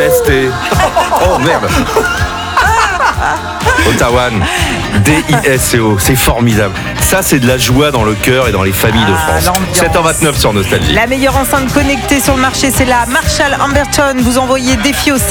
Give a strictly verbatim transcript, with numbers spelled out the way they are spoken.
S T. Oh merde. Ottawa, D I S O, c'est formidable. Ça, c'est de la joie dans le cœur et dans les familles de Ah, France. l'ambiance. sept heures vingt-neuf sur Nostalgie. La meilleure enceinte connectée sur le marché, c'est la Marshall Amberton. Vous envoyez défi au sept